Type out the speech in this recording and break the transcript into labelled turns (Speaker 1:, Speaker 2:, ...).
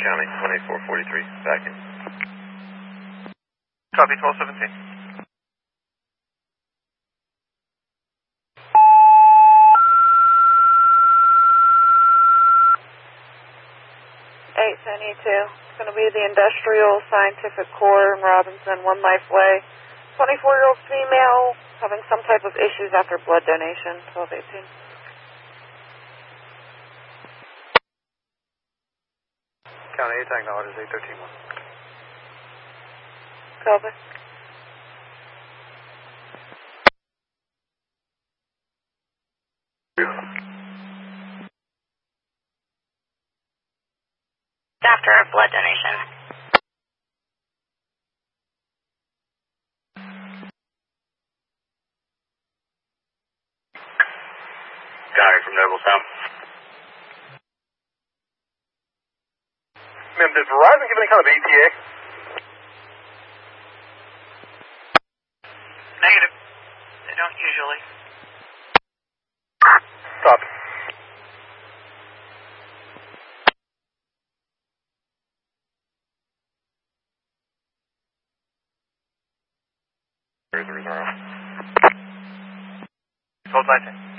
Speaker 1: County 2443, back in.
Speaker 2: Copy 1217.
Speaker 3: It's going to be the Industrial Scientific Corps in Robinson, One Life Way. 24-year-old female having some type of issues after blood donation, 1218.
Speaker 2: County 8 acknowledges 813-1.
Speaker 3: Copy.
Speaker 4: After a blood donation.
Speaker 1: Guy from Nobletown.
Speaker 2: Ma'am, did Verizon give any kind of ETA?
Speaker 4: Negative. They don't usually.
Speaker 2: Stop.
Speaker 1: Where's the reserve?
Speaker 2: 1219.